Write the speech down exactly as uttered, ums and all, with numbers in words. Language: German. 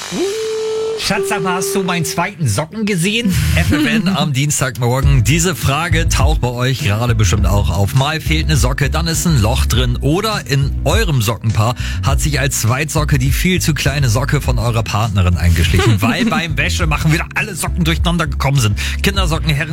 Schatz, sag mal, hast du meinen zweiten Socken gesehen? F F N am Dienstagmorgen. Diese Frage taucht bei euch gerade bestimmt auch auf. Mal fehlt eine Socke, dann ist ein Loch drin. Oder in eurem Sockenpaar hat sich als Zweitsocke die viel zu kleine Socke von eurer Partnerin eingeschlichen, weil beim Wäschemachen wieder alle Socken durcheinander gekommen sind. Kindersocken, Herren